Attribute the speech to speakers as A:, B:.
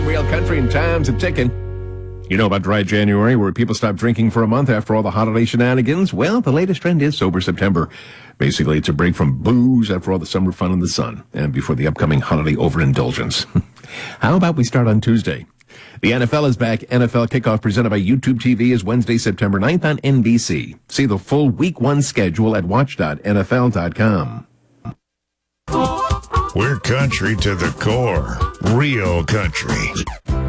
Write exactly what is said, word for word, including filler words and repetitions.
A: Real country and time's a ticking. You know about Dry January, where people stop drinking for a month after all the holiday shenanigans? Well, the latest trend is Sober September. Basically, it's a break from booze after all the summer fun in the sun and before the upcoming holiday overindulgence. How about we start on Tuesday? The N F L is back. N F L Kickoff presented by YouTube T V is Wednesday, September ninth on N B C. See the full Week one schedule at watch dot N F L dot com.
B: We're country to the core. Real country.